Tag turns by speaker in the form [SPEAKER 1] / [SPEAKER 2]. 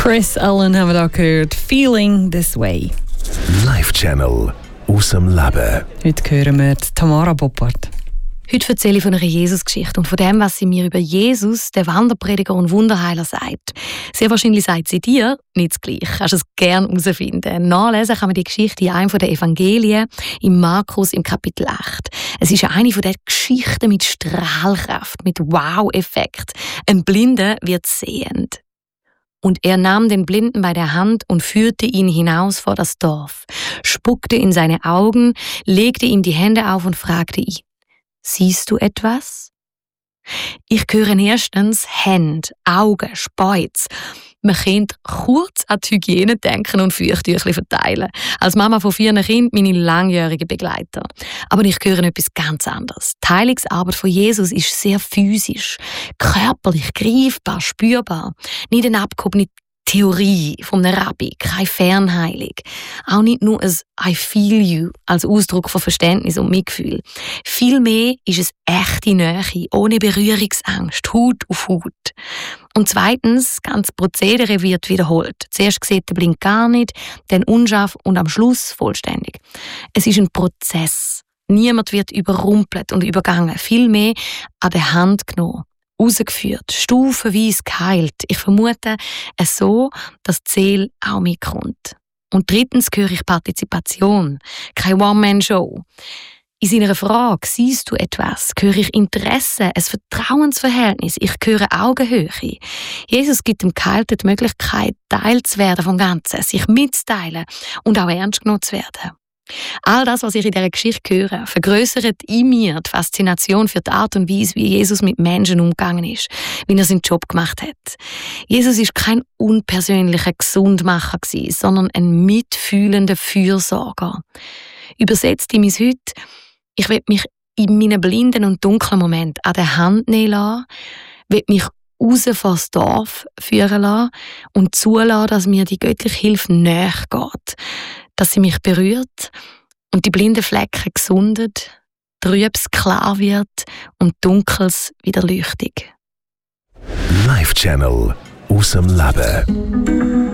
[SPEAKER 1] Chris Allen haben wir da gehört. «Feeling This Way».
[SPEAKER 2] Live Channel aus dem Leben.
[SPEAKER 1] Heute hören wir Tamara Boppard.
[SPEAKER 3] Heute erzähle ich von einer Jesus-Geschichte und von dem, was sie mir über Jesus, den Wanderprediger und Wunderheiler, sagt. Sehr wahrscheinlich sagt sie dir nicht das Gleiche. Kannst du es gerne herausfinden. Nachlesen kann man die Geschichte in einem der Evangelien, im Markus, im Kapitel 8. Es ist eine von den Geschichten mit Strahlkraft, mit Wow-Effekt. Ein Blinder wird sehend. Und er nahm den Blinden bei der Hand und führte ihn hinaus vor das Dorf, spuckte in seine Augen, legte ihm die Hände auf und fragte ihn: Siehst du etwas? Ich höre erstens Hände, Augen, Speuz. Man könnte kurz an die Hygiene denken und Feuchttücher verteilen. Als Mama von 4 Kindern meine langjährigen Begleiter. Aber ich höre etwas ganz anderes. Die Heilungsarbeit von Jesus ist sehr physisch, körperlich, greifbar, spürbar. Nicht eine abgehobene Theorie von einem Rabbi, keine Fernheilung. Auch nicht nur ein «I feel you» als Ausdruck von Verständnis und Mitgefühl. Vielmehr ist es echte Nähe, ohne Berührungsangst, Haut auf Haut. Und zweitens, das ganze Prozedere wird wiederholt. Zuerst sieht der Blind gar nicht, dann unscharf und am Schluss vollständig. Es ist ein Prozess. Niemand wird überrumpelt und übergangen, vielmehr an der Hand genommen. Rausgeführt, stufenweise geheilt. Ich vermute es so, dass die Seele auch mitkommt. Und drittens höre ich Partizipation, keine One-Man-Show. In seiner Frage, siehst du etwas, höre ich Interesse, ein Vertrauensverhältnis, ich höre Augenhöhe. Jesus gibt dem Geheilten die Möglichkeit, Teil zu werden vom Ganzen, sich mitzuteilen und auch ernst genommen zu werden. All das, was ich in dieser Geschichte höre, vergrößert in mir die Faszination für die Art und Weise, wie Jesus mit Menschen umgegangen ist, wie er seinen Job gemacht hat. Jesus war kein unpersönlicher Gesundmacher, sondern ein mitfühlender Fürsorger. Übersetzt in mein Heute: Ich will mich in meinen blinden und dunklen Momenten an der Hand nehmen lassen, will mich raus vor das Dorf führen lassen und zulassen, dass mir die göttliche Hilfe näher geht. Dass sie mich berührt und die blinden Flecken gesundet, Trübes klar wird und Dunkles wieder leuchtig.
[SPEAKER 2] Live Channel aus dem Leben.